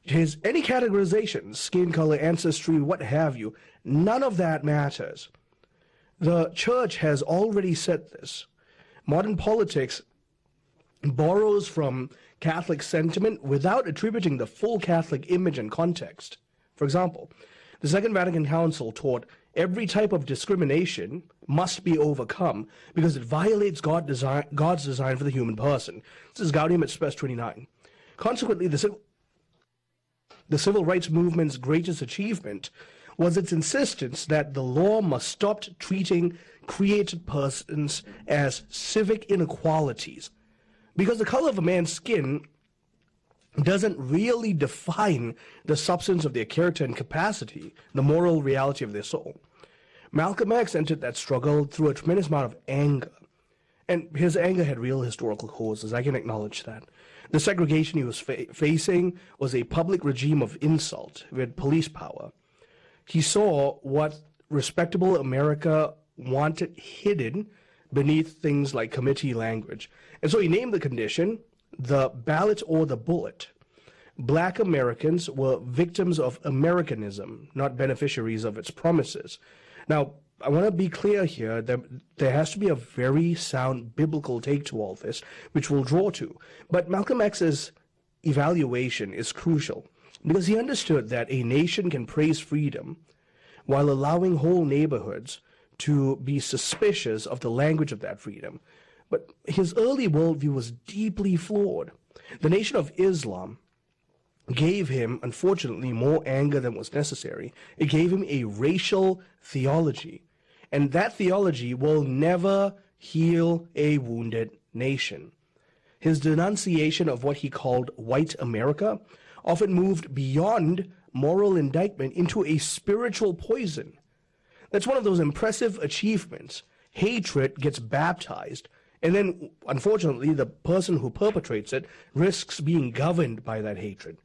Any categorization, skin color, ancestry, what have you, none of that matters. The church has already said this. Modern politics borrows from Catholic sentiment without attributing the full Catholic image and context. For example, the Second Vatican Council taught every type of discrimination must be overcome because it violates God's design for the human person. This is Gaudium et Spes 29. Consequently, the civil rights movement's greatest achievement was its insistence that the law must stop treating created persons as civic inequalities, because the color of a man's skin doesn't really define the substance of their character and capacity, the moral reality of their soul. Malcolm X entered that struggle through a tremendous amount of anger, and his anger had real historical causes, I can acknowledge that. The segregation he was facing was a public regime of insult with police power. He saw what respectable America wanted hidden beneath things like committee language. And so he named the condition the ballot or the bullet. Black Americans were victims of Americanism, not beneficiaries of its promises. Now, I want to be clear here that there has to be a very sound biblical take to all this, which we'll draw to. But Malcolm X's evaluation is crucial because he understood that a nation can praise freedom while allowing whole neighborhoods to be suspicious of the language of that freedom. But his early worldview was deeply flawed. The Nation of Islam gave him, unfortunately, more anger than was necessary. It gave him a racial theology. And that theology will never heal a wounded nation. His denunciation of what he called white America often moved beyond moral indictment into a spiritual poison. That's one of those impressive achievements. Hatred gets baptized, and then, unfortunately, the person who perpetrates it risks being governed by that hatred.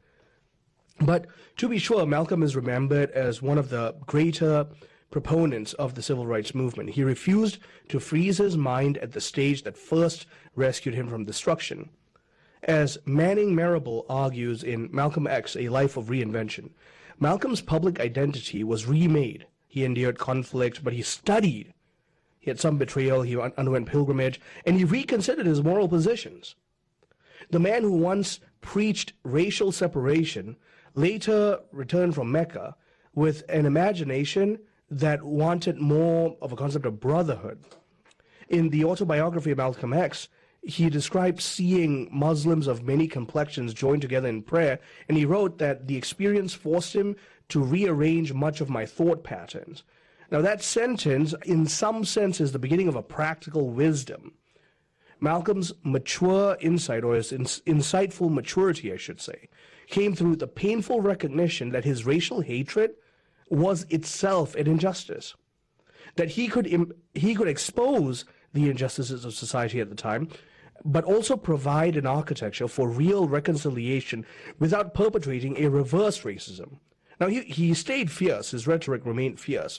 But to be sure, Malcolm is remembered as one of the greater proponents of the civil rights movement. He refused to freeze his mind at the stage that first rescued him from destruction. As Manning Marable argues in Malcolm X, A Life of Reinvention, Malcolm's public identity was remade. He endured conflict, but he studied. He had some betrayal, he underwent pilgrimage, and he reconsidered his moral positions. The man who once preached racial separation later returned from Mecca with an imagination that wanted more of a concept of brotherhood. In the autobiography of Malcolm X, he described seeing Muslims of many complexions joined together in prayer, and he wrote that the experience forced him to rearrange much of my thought patterns. Now that sentence, in some sense, is the beginning of a practical wisdom. Malcolm's mature insight, or his insightful maturity, I should say, came through the painful recognition that his racial hatred was itself an injustice, that he could expose the injustices of society at the time, but also provide an architecture for real reconciliation without perpetrating a reverse racism. Now, he stayed fierce. His rhetoric remained fierce.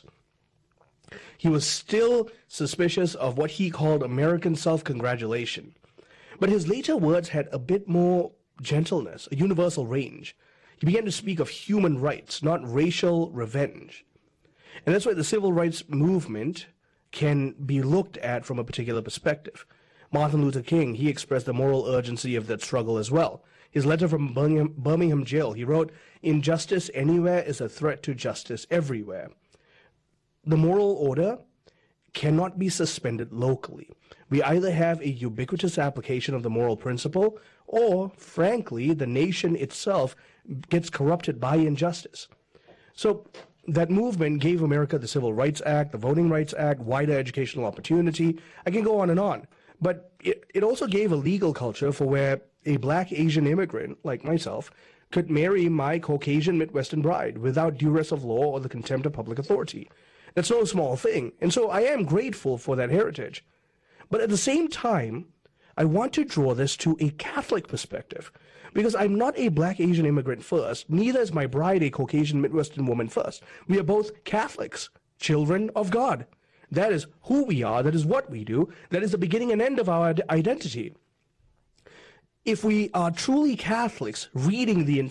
He was still suspicious of what he called American self-congratulation. But his later words had a bit more gentleness, a universal range. He began to speak of human rights, not racial revenge. And that's why the civil rights movement can be looked at from a particular perspective. Martin Luther King, he expressed the moral urgency of that struggle as well. His letter from Birmingham jail, he wrote, "Injustice anywhere is a threat to justice everywhere." The moral order cannot be suspended locally. We either have a ubiquitous application of the moral principle, or, frankly, the nation itself gets corrupted by injustice. So that movement gave America the Civil Rights Act, the Voting Rights Act, wider educational opportunity. I can go on and on. But it also gave a legal culture for where a black Asian immigrant, like myself, could marry my Caucasian Midwestern bride without duress of law or the contempt of public authority. That's no small thing. And so I am grateful for that heritage. But at the same time, I want to draw this to a Catholic perspective, because I'm not a black Asian immigrant first, neither is my bride a Caucasian Midwestern woman first. We are both Catholics, children of God. That is who we are, that is what we do, that is the beginning and end of our identity. If we are truly Catholics, reading the entirety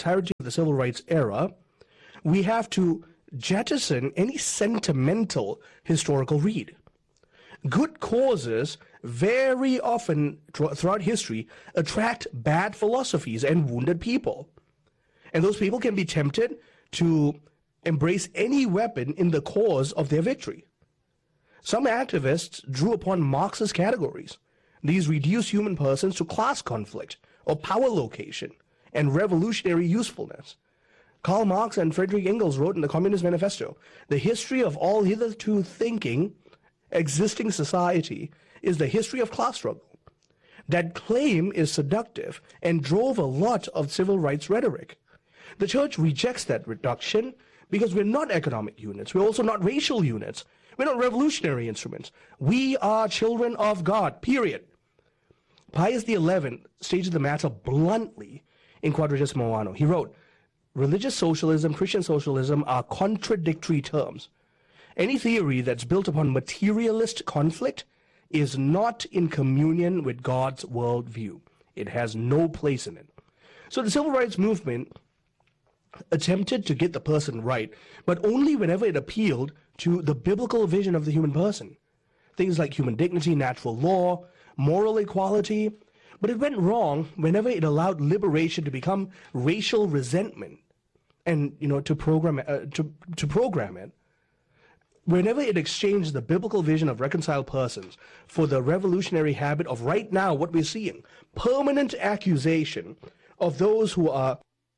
the civil rights era, we have to jettison any sentimental historical read. Good causes very often throughout history attract bad philosophies and wounded people. And those people can be tempted to embrace any weapon in the cause of their victory. Some activists drew upon Marxist categories. These reduce human persons to class conflict or power location and revolutionary usefulness. Karl Marx and Friedrich Engels wrote in the Communist Manifesto, "The history of all hitherto thinking, existing society is the history of class struggle." That claim is seductive and drove a lot of civil rights rhetoric. The church rejects that reduction because we're not economic units. We're also not racial units. We're not revolutionary instruments. We are children of God, period. Pius XI stated the matter bluntly in Quadragesimo Anno. He wrote, "Religious socialism, Christian socialism are contradictory terms. Any theory that's built upon materialist conflict is not in communion with God's worldview. It has no place in it." So the civil rights movement attempted to get the person right, but only whenever it appealed to the biblical vision of the human person. Things like human dignity, natural law, moral equality. But it went wrong whenever it allowed liberation to become racial resentment and, to program it. Whenever it exchanged the biblical vision of reconciled persons for the revolutionary habit of right now what we're seeing, permanent accusation of those who are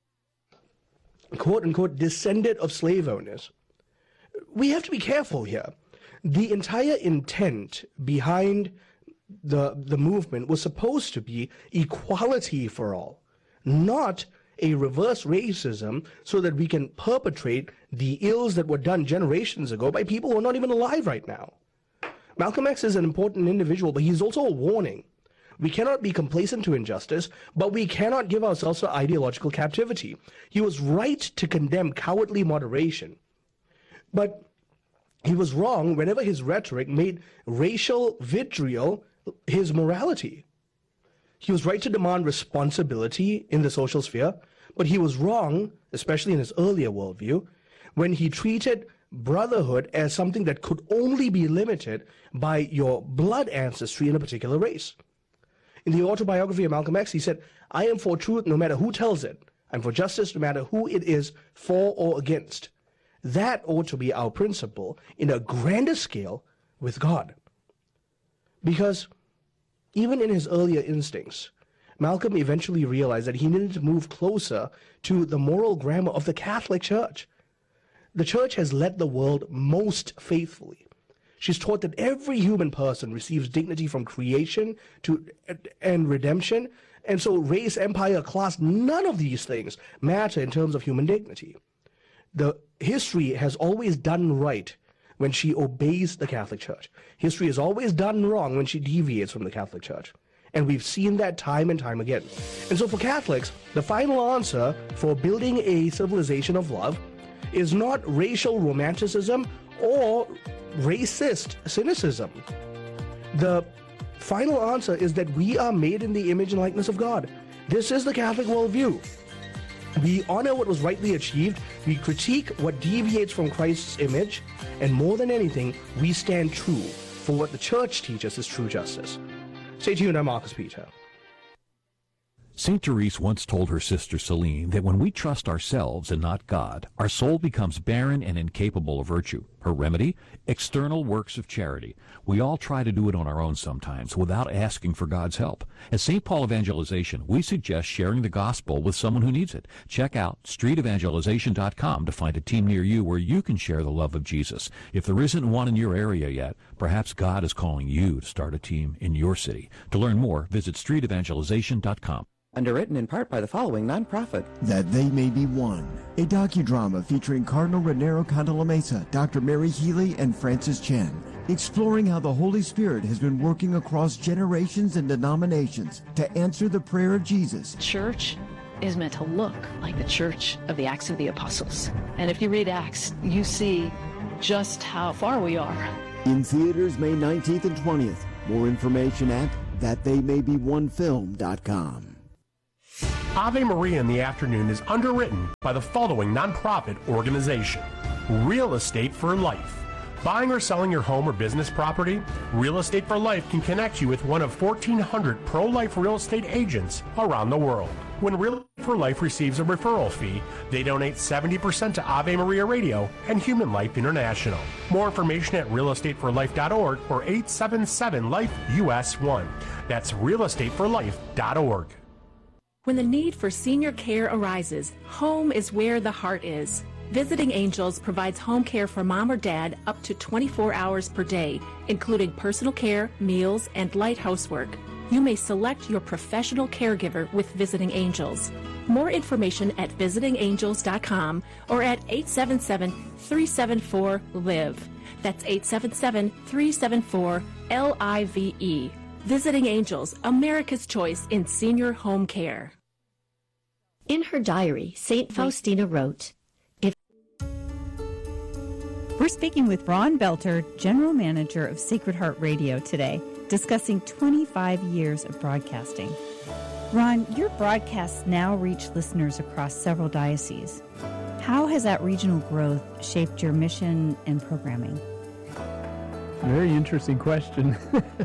quote-unquote descendant of slave owners. We have to be careful here. The entire intent behind the movement was supposed to be equality for all, not a reverse racism so that we can perpetrate the ills that were done generations ago by people who are not even alive right now. Malcolm X is an important individual, but he's also a warning. We cannot be complacent to injustice, but we cannot give ourselves to ideological captivity. He was right to condemn cowardly moderation, but he was wrong whenever his rhetoric made racial vitriol his morality. He was right to demand responsibility in the social sphere, but he was wrong, especially in his earlier worldview, when he treated brotherhood as something that could only be limited by your blood ancestry in a particular race. In the autobiography of Malcolm X, he said, "I am for truth no matter who tells it. I'm for justice no matter who it is for or against." That ought to be our principle in a grander scale with God. Because even in his earlier instincts, Malcolm eventually realized that he needed to move closer to the moral grammar of the Catholic Church. The Church has led the world most faithfully. She's taught that every human person receives dignity from creation and redemption, and so race, empire, class, none of these things matter in terms of human dignity. The history has always done right when she obeys the Catholic Church. History has always done wrong when she deviates from the Catholic Church. And we've seen that time and time again. And so for Catholics, the final answer for building a civilization of love is not racial romanticism or racist cynicism. The final answer is that we are made in the image and likeness of God. This is the Catholic worldview. We honor what was rightly achieved, we critique what deviates from Christ's image, and more than anything, we stand true for what the Church teaches is true justice. Stay tuned, I'm Marcus Peter. St. Therese once told her sister Celine that when we trust ourselves and not God, our soul becomes barren and incapable of virtue. Her remedy? External works of charity. We all try to do it on our own sometimes without asking for God's help. At St. Paul Evangelization, we suggest sharing the gospel with someone who needs it. Check out streetevangelization.com to find a team near you where you can share the love of Jesus. If there isn't one in your area yet, perhaps God is calling you to start a team in your city. To learn more, visit streetevangelization.com. Underwritten in part by the following nonprofit. That They May Be One, a docudrama featuring Cardinal Raniero Cantalamessa, Dr. Mary Healy, and Francis Chen, exploring how the Holy Spirit has been working across generations and denominations to answer the prayer of Jesus. Church is meant to look like the church of the Acts of the Apostles. And if you read Acts, you see just how far we are. In theaters May 19th and 20th. More information at thattheymay-be-onefilm.com. Ave Maria in the Afternoon is underwritten by the following nonprofit organization: Real Estate for Life. Buying or selling your home or business property? Real Estate for Life can connect you with one of 1,400 pro-life real estate agents around the world. When Real Estate for Life receives a referral fee, they donate 70% to Ave Maria Radio and Human Life International. More information at realestateforlife.org or 877-LIFE-US1. That's realestateforlife.org. When the need for senior care arises, home is where the heart is. Visiting Angels provides home care for mom or dad up to 24 hours per day, including personal care, meals, and light housework. You may select your professional caregiver with Visiting Angels. More information at visitingangels.com or at 877-374-LIVE. That's 877-374-LIVE. Visiting Angels, America's choice in senior home care. In her diary, St. Faustina wrote, We're speaking with Ron Belter, General Manager of Sacred Heart Radio today, discussing 25 years of broadcasting. Ron, your broadcasts now reach listeners across several dioceses. How has that regional growth shaped your mission and programming? Very interesting question.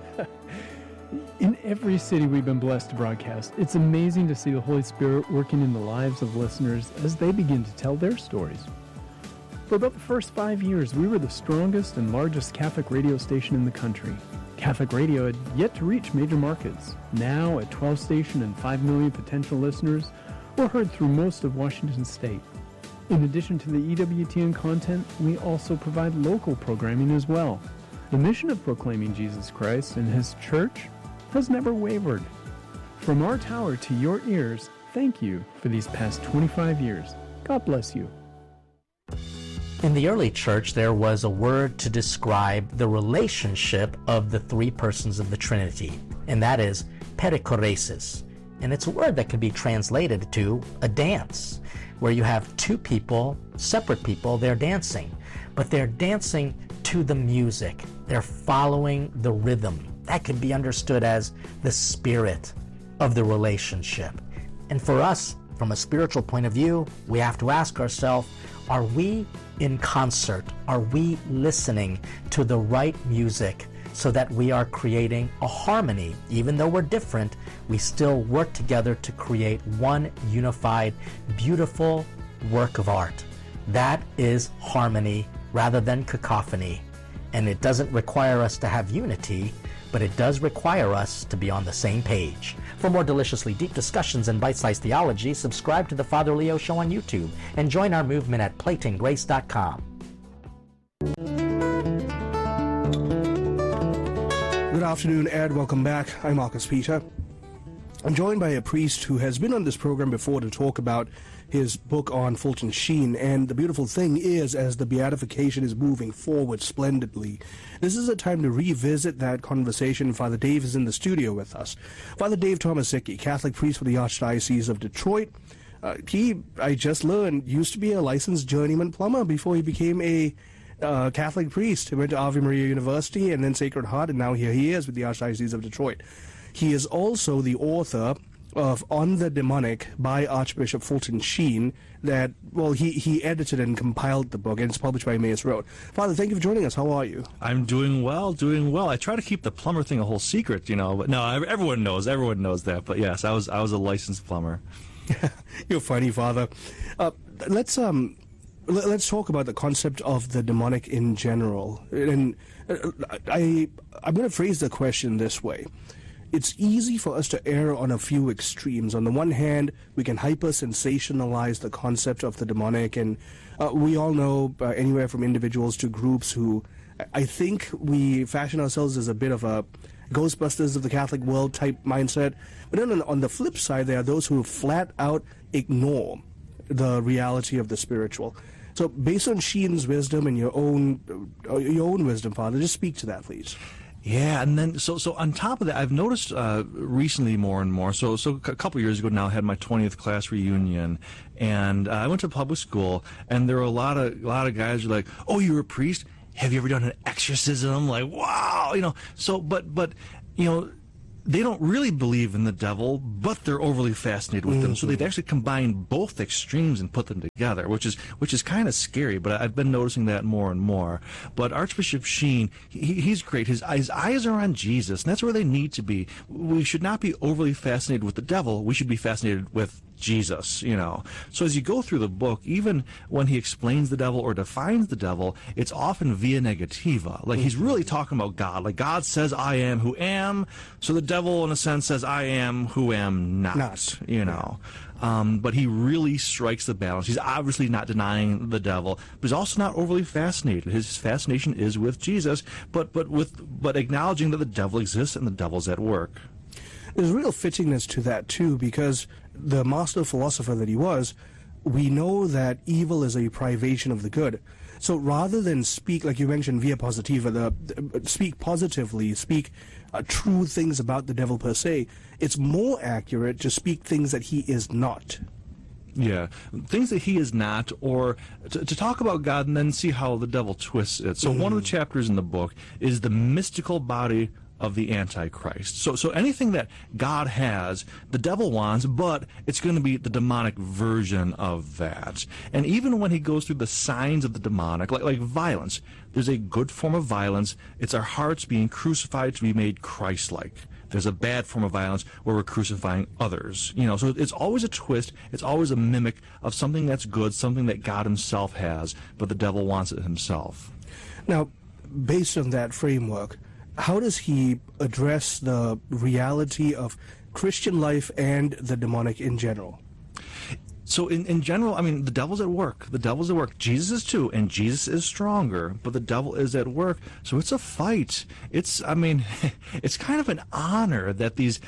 In every city we've been blessed to broadcast, it's amazing to see the Holy Spirit working in the lives of listeners as they begin to tell their stories. For about the first 5 years, we were the strongest and largest Catholic radio station in the country. Catholic radio had yet to reach major markets. Now, at 12 station and 5 million potential listeners, we're heard through most of Washington state. In addition to the EWTN content, we also provide local programming as well. The mission of proclaiming Jesus Christ and His Church has never wavered. From our tower to your ears, thank you for these past 25 years. God bless you. In the early church, there was a word to describe the relationship of the three persons of the Trinity, and that is perichoresis. And it's a word that can be translated to a dance, where you have two people, separate people, they're dancing, but they're dancing to the music. They're following the rhythm. That can be understood as the spirit of the relationship. And for us, from a spiritual point of view, we have to ask ourselves, are we in concert? Are we listening to the right music so that we are creating a harmony? Even though we're different, we still work together to create one unified, beautiful work of art. That is harmony rather than cacophony. And it doesn't require us to have unity, but it does require us to be on the same page. For more deliciously deep discussions and bite-sized theology, subscribe to the Father Leo Show on YouTube and join our movement at PlaytingGrace.com. Good afternoon, Ed. Welcome back. I'm Marcus Peter. I'm joined by a priest who has been on this program before to talk about his book on Fulton Sheen, and the beautiful thing is, as the beatification is moving forward splendidly, this is a time to revisit that conversation. Father Dave is in the studio with us. Father Dave Tomasicki, Catholic priest for the Archdiocese of Detroit. I just learned, used to be a licensed journeyman plumber before he became a Catholic priest. He went to Ave Maria University and then Sacred Heart, and now here he is with the Archdiocese of Detroit. He is also the author of On the Demonic by Archbishop Fulton Sheen that, well, he edited and compiled the book, and it's published by Emmaus Road. Father, thank you for joining us. How are you? I'm doing well. I try to keep the plumber thing a whole secret, but no, everyone knows that. But yes, I was a licensed plumber. You're funny, Father. Let's talk about the concept of the demonic in general. And I'm going to phrase the question this way. It's easy for us to err on a few extremes. On the one hand, we can hyper-sensationalize the concept of the demonic, and we all know anywhere from individuals to groups who I think we fashion ourselves as a bit of a Ghostbusters of the Catholic world type mindset. But then on the flip side, there are those who flat out ignore the reality of the spiritual. So based on Sheen's wisdom and your own wisdom, Father, just speak to that, please. Yeah, and then so on top of that, I've noticed recently more and more. So a couple years ago now, I had my 20th class reunion, and I went to public school, and there were a lot of guys who were like, "Oh, you're a priest? Have you ever done an exorcism?" I'm like, wow, So, but they don't really believe in the devil, but they're overly fascinated with them. So they've actually combined both extremes and put them together, which is kind of scary. But I've been noticing that more and more. But Archbishop Sheen, he's great. His eyes are on Jesus, and that's where they need to be. We should not be overly fascinated with the devil. We should be fascinated with Jesus, you know. So as you go through the book, even when he explains the devil or defines the devil, it's often via negativa. Like he's really talking about God. Like God says, I am who am. So the devil, in a sense, says, I am who am not. You know. But he really strikes the balance. He's obviously not denying the devil, but he's also not overly fascinated. His fascination is with Jesus, but acknowledging that the devil exists and the devil's at work. There's real fittingness to that, too, because the master philosopher that he was, we know that evil is a privation of the good. So rather than speak, like you mentioned, via positiva, speak positively, speak true things about the devil per se, it's more accurate to speak things that he is not. Yeah, things that he is not, or to talk about God and then see how the devil twists it. So one of the chapters in the book is the mystical body of the Antichrist. So anything that God has, the devil wants, but it's going to be the demonic version of that. And even when he goes through the signs of the demonic, like violence, there's a good form of violence. It's our hearts being crucified to be made Christ-like. There's a bad form of violence where we're crucifying others. You know, so it's always a twist. It's always a mimic of something that's good, something that God himself has, but the devil wants it himself. Now, based on that framework, how does he address the reality of Christian life and the demonic in general? So in general, I mean, the devil's at work. The devil's at work. Jesus is too, and Jesus is stronger, but the devil is at work. So it's a fight. It's kind of an honor that these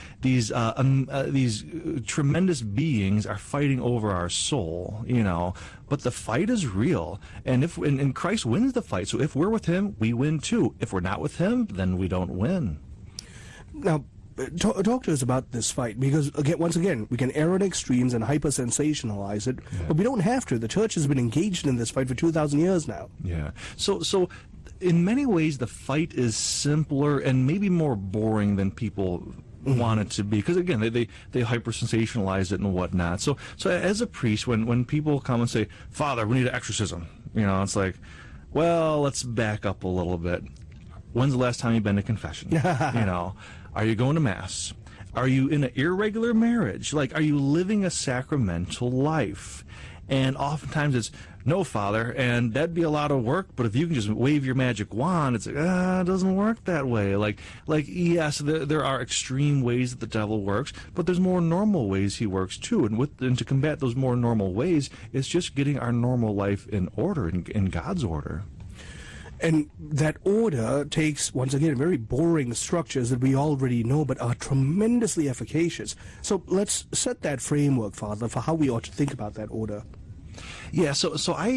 tremendous beings are fighting over our soul, you know. But the fight is real, and Christ wins the fight. So if we're with him, we win too. If we're not with him, then we don't win. Now, talk to us about this fight, because once again, we can err on extremes and hyper-sensationalize it, but we don't have to. The church has been engaged in this fight for 2,000 years now. Yeah. So in many ways, the fight is simpler and maybe more boring than people want it to be, because again, they hyper-sensationalize it and whatnot. So as a priest, when people come and say, Father, we need an exorcism, you know, it's like, well, let's back up a little bit. When's the last time you've been to confession? You know, are you going to Mass? Are you in an irregular marriage? Like, are you living a sacramental life? And oftentimes it's, no, Father, and that'd be a lot of work, but if you can just wave your magic wand, it's like, it doesn't work that way. Like yes, there are extreme ways that the devil works, but there's more normal ways he works too. And to combat those more normal ways, it's just getting our normal life in order, in God's order. And that order takes, once again, very boring structures that we already know but are tremendously efficacious. So let's set that framework, Father, for how we ought to think about that order. Yeah, so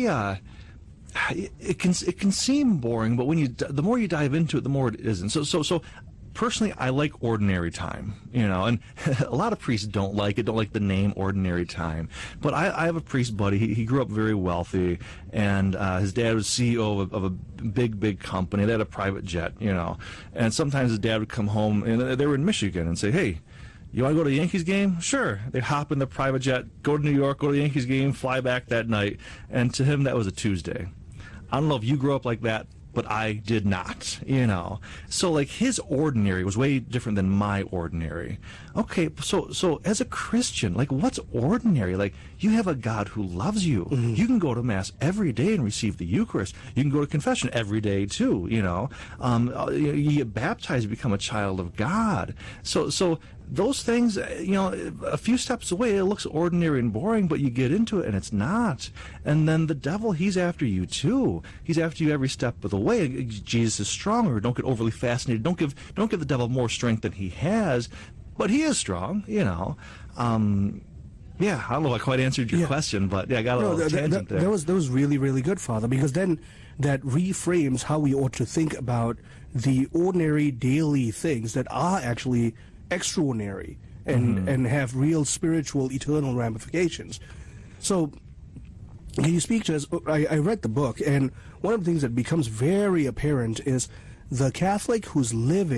it can seem boring, but the more you dive into it, the more it isn't. So personally, I like ordinary time, you know, and a lot of priests don't like the name ordinary time. But I have a priest buddy. He grew up very wealthy, and his dad was CEO of a big company. They had a private jet, you know, and sometimes his dad would come home, and they were in Michigan, and say, hey, you want to go to the Yankees game? Sure. They'd hop in the private jet, go to New York, go to the Yankees game, fly back that night. And to him, that was a Tuesday. I don't know if you grew up like that, but I did not, you know. So, like, his ordinary was way different than my ordinary. Okay, so as a Christian, like, what's ordinary? Like, you have a God who loves you. Mm-hmm. You can go to Mass every day and receive the Eucharist. You can go to confession every day, too, you know. You get baptized, you become a child of God. So those things, you know, a few steps away, it looks ordinary and boring, but you get into it and it's not. And then the devil, he's after you too. He's after you every step of the way. Jesus is stronger. Don't get overly fascinated. Don't give the devil more strength than he has, but he is strong, you know. Yeah, I don't know if I quite answered your question, but yeah, I got a little tangent there. That was really, really good, Father, because then that reframes how we ought to think about the ordinary daily things that are actually extraordinary and have real spiritual eternal ramifications. So can you speak to us? I read the book, and one of the things that becomes very apparent is the Catholic who's living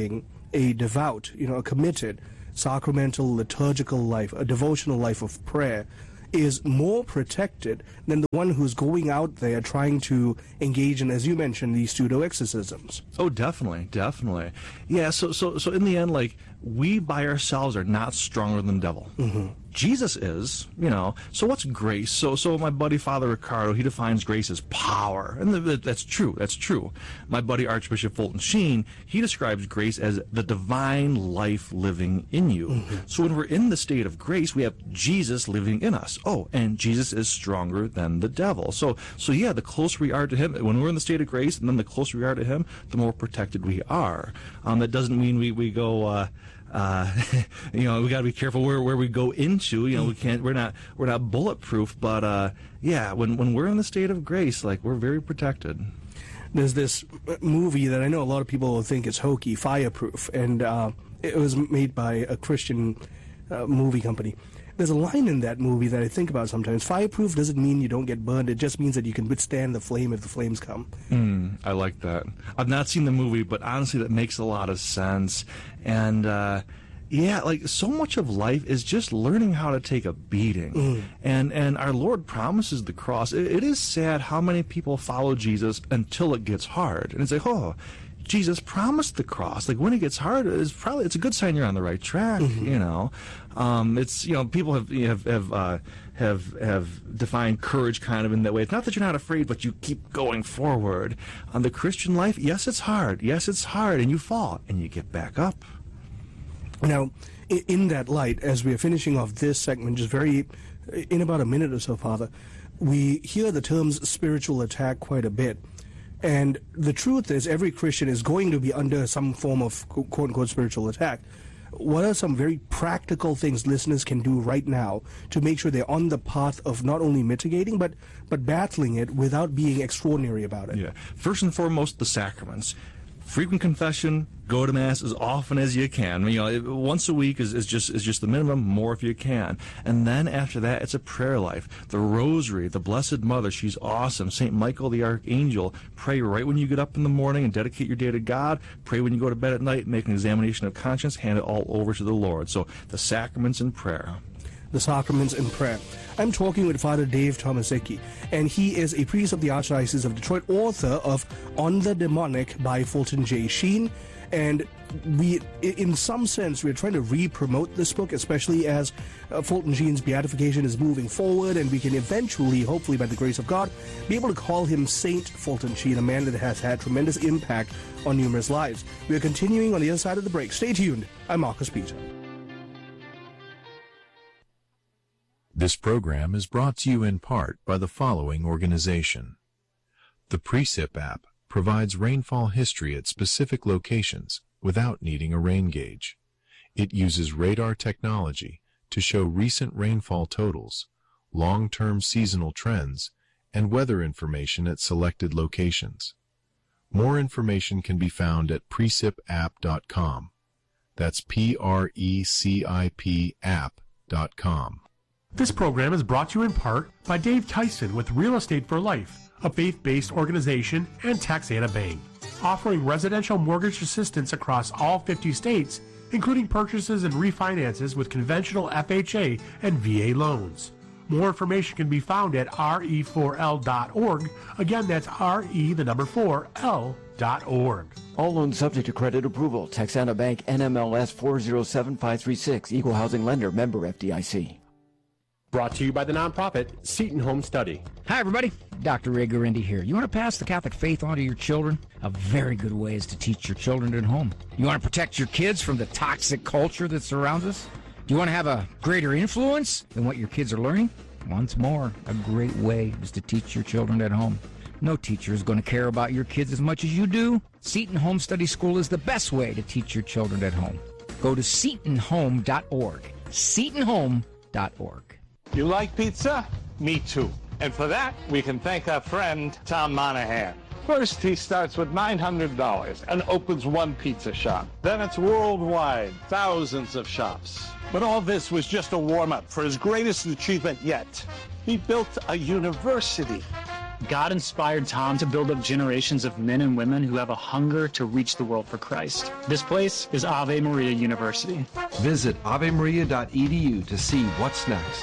a devout, a committed, sacramental, liturgical life, a devotional life of prayer, is more protected than the one who's going out there trying to engage in, as you mentioned, these pseudo-exorcisms. Oh, definitely. Yeah, so in the end, like, we by ourselves are not stronger than the devil. Mm-hmm. Jesus is, So what's grace? So my buddy Father Ricardo, he defines grace as power. And that's true. My buddy Archbishop Fulton Sheen, he describes grace as the divine life living in you. Mm-hmm. So when we're in the state of grace, we have Jesus living in us. Oh, and Jesus is stronger than the devil. So yeah, the closer we are to him, when we're in the state of grace, and then the closer we are to him, the more protected we are. That doesn't mean we go, we got to be careful where we go into. We're not bulletproof, but yeah, when we're in the state of grace, like, we're very protected. There's this movie that I know a lot of people will think is hokey, Fireproof, and it was made by a Christian movie company. There's a line in that movie that I think about sometimes. Fireproof doesn't mean you don't get burned. It just means that you can withstand the flame if the flames come. I like that. I've not seen the movie, but honestly, that makes a lot of sense. And yeah, like, so much of life is just learning how to take a beating. And our Lord promises the cross. It is sad how many people follow Jesus until it gets hard. And it's like, oh, Jesus promised the cross. Like, when it gets hard, it's a good sign you're on the right track. It's people have defined courage kind of in that way. It's not that you're not afraid, but you keep going forward. On the Christian life, yes, it's hard, and you fall and you get back up. Now, in that light, as we are finishing off this segment, just in about a minute or so, Father, we hear the terms spiritual attack quite a bit. And the truth is, every Christian is going to be under some form of quote-unquote spiritual attack. What are some very practical things listeners can do right now to make sure they're on the path of not only mitigating, but battling it without being extraordinary about it? Yeah. First and foremost, the sacraments. Frequent confession, go to Mass as often as you can. Once a week is just the minimum, more if you can. And then after that, it's a prayer life. The Rosary, the Blessed Mother, she's awesome. St. Michael the Archangel, pray right when you get up in the morning and dedicate your day to God. Pray when you go to bed at night, make an examination of conscience, hand it all over to the Lord. So the sacraments and prayer. The sacraments and prayer. I'm talking with Father Dave Tomaszicki, and he is a priest of the Archdiocese of Detroit, author of On the Demonic by Fulton J. Sheen. And we, in some sense, we're trying to re-promote this book, especially as Fulton Sheen's beatification is moving forward, and we can eventually, hopefully by the grace of God, be able to call him Saint Fulton Sheen, a man that has had tremendous impact on numerous lives. We are continuing on the other side of the break. Stay tuned. I'm Marcus Peter. This program is brought to you in part by the following organization. The Precip app provides rainfall history at specific locations without needing a rain gauge. It uses radar technology to show recent rainfall totals, long-term seasonal trends, and weather information at selected locations. More information can be found at precipapp.com. That's PRECIP app.com. This program is brought to you in part by Dave Tyson with Real Estate for Life, a faith-based organization, and Taxana Bank, offering residential mortgage assistance across all 50 states, including purchases and refinances with conventional FHA and VA loans. More information can be found at re4l.org. Again, that's re4l.org. All loans subject to credit approval. Taxana Bank, NMLS 407536, Equal Housing Lender, member FDIC. Brought to you by the nonprofit Seton Home Study. Hi, everybody. Dr. Ray Guarendi here. You want to pass the Catholic faith on to your children? A very good way is to teach your children at home. You want to protect your kids from the toxic culture that surrounds us? Do you want to have a greater influence than what your kids are learning? Once more, a great way is to teach your children at home. No teacher is going to care about your kids as much as you do. Seton Home Study School is the best way to teach your children at home. Go to setonhome.org. setonhome.org. You like pizza? Me too. And for that, we can thank our friend Tom Monahan. First, he starts with $900 and opens one pizza shop. Then it's worldwide, thousands of shops. But all this was just a warm-up for his greatest achievement yet. He built a university. God inspired Tom to build up generations of men and women who have a hunger to reach the world for Christ. This place is Ave Maria University. Visit avemaria.edu to see what's next.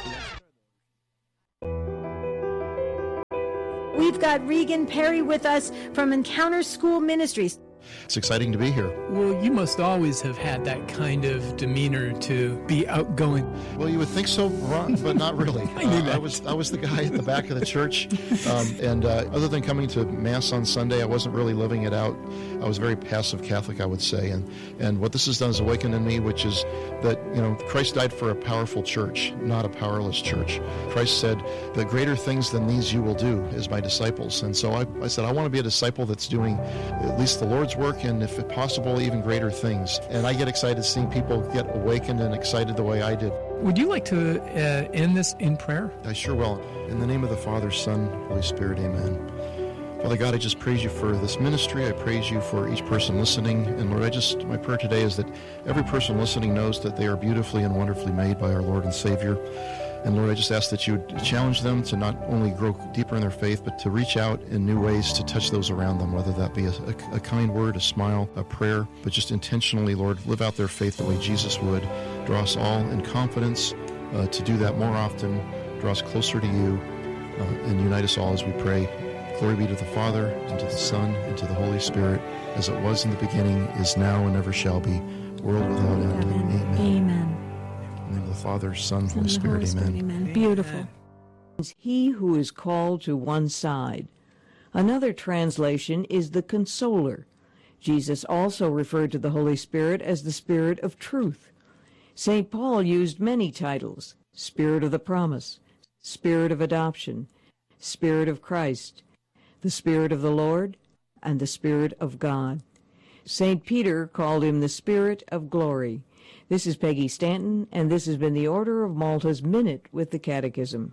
We've got Regan Perry with us from Encounter School Ministries. It's exciting to be here. Well, you must always have had that kind of demeanor to be outgoing. Well, you would think so, Ron, but not really. I was the guy at the back of the church, and other than coming to Mass on Sunday, I wasn't really living it out. I was a very passive Catholic, I would say, and what this has done is awakened in me, which is that, Christ died for a powerful church, not a powerless church. Christ said, the greater things than these you will do as my disciples. And so I said, I want to be a disciple that's doing at least the Lord's work, and if possible, even greater things. And I get excited seeing people get awakened and excited the way I did. Would you like to end this in prayer? I sure will. In the name of the Father, Son, Holy Spirit, amen. Father God, I just praise you for this ministry. I praise you for each person listening. And Lord, my prayer today is that every person listening knows that they are beautifully and wonderfully made by our Lord and Savior. And Lord, I just ask that you would challenge them to not only grow deeper in their faith, but to reach out in new ways to touch those around them, whether that be a kind word, a smile, a prayer, but just intentionally, Lord, live out their faith the way Jesus would. Draw us all in confidence to do that more often. Draw us closer to you and unite us all as we pray. Glory be to the Father, and to the Son, and to the Holy Spirit, as it was in the beginning, is now, and ever shall be, world without end. Amen. Amen. In the name of the Father, Son, Holy Spirit, amen. Amen. Beautiful. He who is called to one side. Another translation is the Consoler. Jesus also referred to the Holy Spirit as the Spirit of Truth. St. Paul used many titles: Spirit of the Promise, Spirit of Adoption, Spirit of Christ, the Spirit of the Lord, and the Spirit of God. St. Peter called him the Spirit of Glory. This is Peggy Stanton, and this has been the Order of Malta's Minute with the Catechism.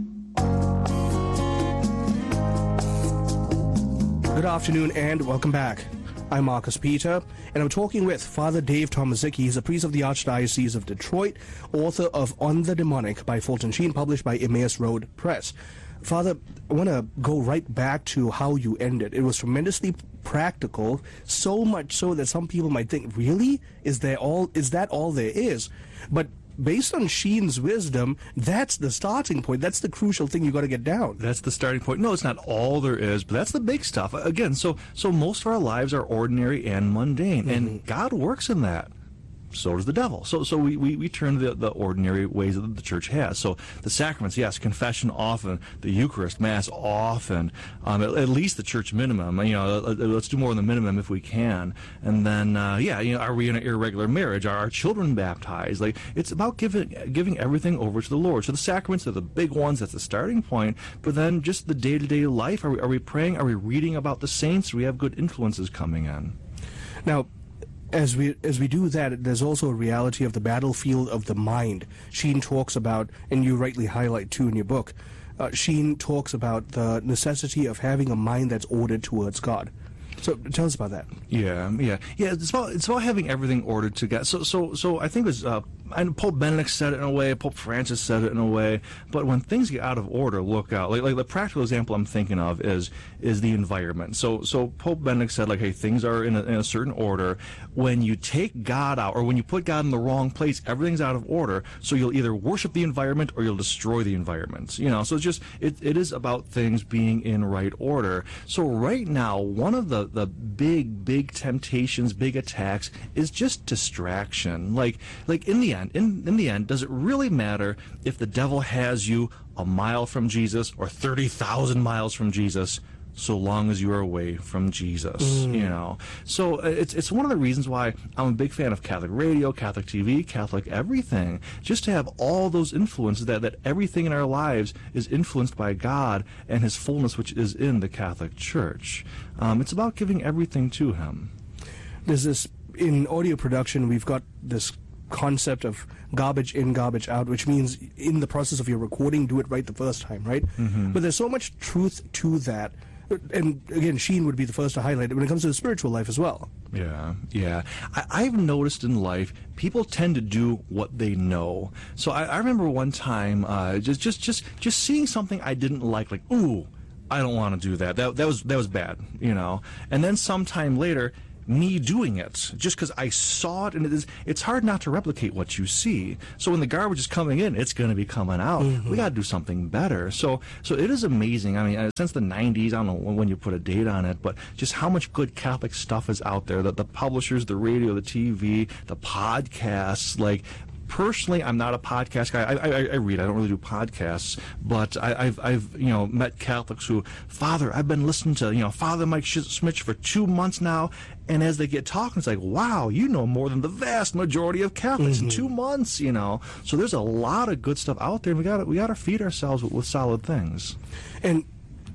Good afternoon and welcome back. I'm Marcus Peter, and I'm talking with Father Dave Tomaszicki. He's a priest of the Archdiocese of Detroit, author of On the Demonic by Fulton Sheen, published by Emmaus Road Press. Father, I want to go right back to how you ended. It was tremendously practical, so much so that some people might think, really? Is that all there is? But based on Sheen's wisdom, that's the starting point. That's the crucial thing you got to get down. That's the starting point. No, it's not all there is, but that's the big stuff. Again, so most of our lives are ordinary and mundane, and God works in that. So does the devil. So we turn to the ordinary ways that the church has. So the sacraments, yes, confession often, the Eucharist, Mass often, at least the church minimum. Let's do more than the minimum if we can. And then, are we in an irregular marriage? Are our children baptized? It's about giving everything over to the Lord. So the sacraments are the big ones. That's the starting point. But then just the day-to-day life. Are we praying? Are we reading about the saints? Do we have good influences coming in? Now, as we do that, there's also a reality of the battlefield of the mind. Sheen talks about, and you rightly highlight too in your book, Sheen talks about the necessity of having a mind that's ordered towards God. So tell us about that. Yeah. It's about having everything ordered to God. So I think it was Pope Benedict said it in a way, Pope Francis said it in a way. But when things get out of order, look out. Like the practical example I'm thinking of is the environment. So Pope Benedict said, hey, things are in a certain order. When you take God out, or when you put God in the wrong place, everything's out of order. So you'll either worship the environment or you'll destroy the environment. So it's just it is about things being in right order. So right now, one of the big temptations, big attacks is just distraction. Like in the end, does it really matter if the devil has you a mile from Jesus or 30,000 miles from Jesus, so long as you are away from Jesus? So it's one of the reasons why I'm a big fan of Catholic radio, Catholic TV, Catholic everything, just to have all those influences, that everything in our lives is influenced by God and His fullness, which is in the Catholic Church. It's about giving everything to Him. There's this, in audio production, we've got this concept of garbage in, garbage out, which means in the process of your recording, do it right the first time, right? But there's so much truth to that. And again, Sheen would be the first to highlight it when it comes to the spiritual life as well. Yeah. I've noticed in life, people tend to do what they know. So I remember one time just seeing something I didn't like, ooh, I don't want to do that. That was bad, you know. And then sometime later, me doing it, just because I saw it, and it's hard not to replicate what you see. So when the garbage is coming in, it's going to be coming out. We got to do something better. So it is amazing. I mean, since the 90s, I don't know when you put a date on it, but just how much good Catholic stuff is out there. The publishers, the radio, the TV, the podcasts, like. Personally, I'm not a podcast guy. I read. I don't really do podcasts, but I've met Catholics who, Father, I've been listening to Father Mike Schmitz for 2 months now, and as they get talking, it's like, wow, you know more than the vast majority of Catholics in 2 months, you know. So there's a lot of good stuff out there. And we got to feed ourselves with solid things. And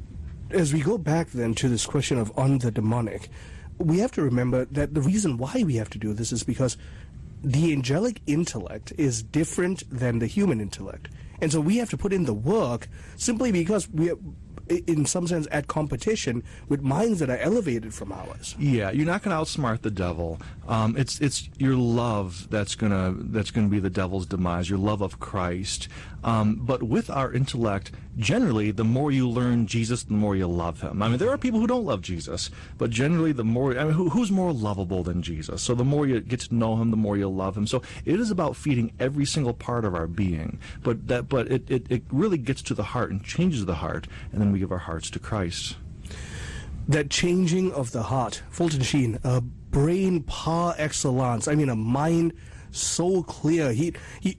as we go back then to this question of on the demonic, we have to remember that the reason why we have to do this is because the angelic intellect is different than the human intellect. And so we have to put in the work simply because we are, in some sense, at competition with minds that are elevated from ours. Yeah, you're not going to outsmart the devil. It's your love that's gonna be the devil's demise. Your love of Christ. But with our intellect, generally, the more you learn Jesus, the more you love him. I mean, there are people who don't love Jesus, but generally, the more, I mean, who's more lovable than Jesus? So the more you get to know him, the more you love him. So it is about feeding every single part of our being. But it really gets to the heart and changes the heart, and then we give our hearts to Christ. That changing of the heart, Fulton Sheen, a brain par excellence. I mean, a mind so clear. He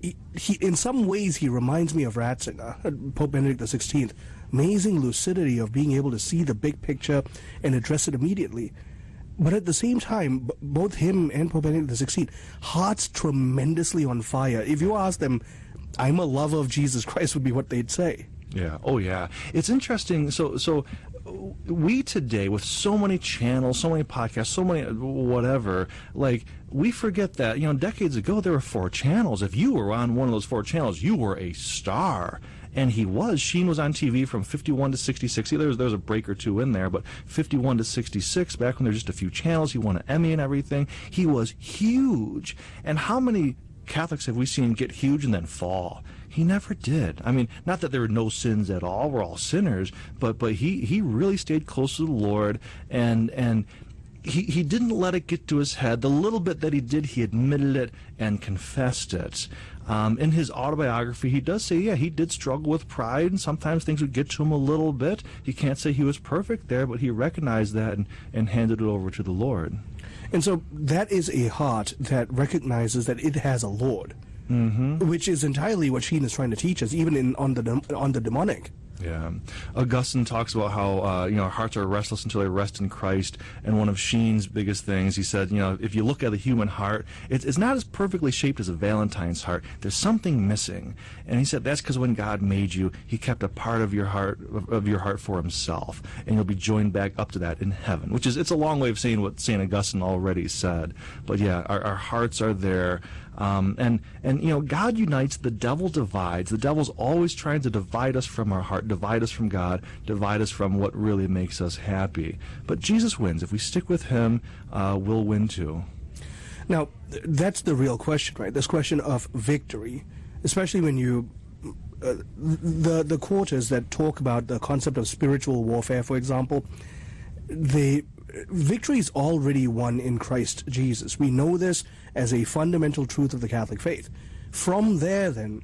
in some ways, he reminds me of Ratzinger, Pope Benedict XVI. Amazing lucidity of being able to see the big picture and address it immediately. But at the same time, both him and Pope Benedict XVI, hearts tremendously on fire. If you ask them, I'm a lover of Jesus Christ, would be what they'd say. Yeah. Oh, yeah. It's interesting. So we today, with so many channels, so many podcasts, so many whatever, like, we forget that, decades ago there were 4 channels. If you were on one of those 4 channels, you were a star. And Sheen was on TV from 51 to 66. There was a break or two in there, but 51 to 66, back when there were just a few channels, he won an Emmy and everything. He was huge. And how many Catholics have we seen get huge and then fall? He never did. I mean, not that there were no sins at all. We're all sinners. But he really stayed close to the Lord, and he didn't let it get to his head. The little bit that he did, he admitted it and confessed it. In his autobiography, he does say, yeah, he did struggle with pride, and sometimes things would get to him a little bit. He can't say he was perfect there, but he recognized that and handed it over to the Lord. And so that is a heart that recognizes that it has a Lord, which is entirely what Sheen is trying to teach us, even on the demonic. Yeah. Augustine talks about how, our hearts are restless until they rest in Christ. And one of Sheen's biggest things, he said, if you look at the human heart, it's not as perfectly shaped as a Valentine's heart. There's something missing. And he said that's because when God made you, he kept a part of your heart for himself. And you'll be joined back up to that in heaven, it's a long way of saying what St. Augustine already said. But yeah, our hearts are there. And God unites, the devil divides. The devil's always trying to divide us from our heart, divide us from God, divide us from what really makes us happy. But Jesus wins. If we stick with him, we'll win too. Now, that's the real question, right? This question of victory, especially when you the quarters that talk about the concept of spiritual warfare, for example, the victory is already won in Christ Jesus. We know this as a fundamental truth of the Catholic faith. From there, then,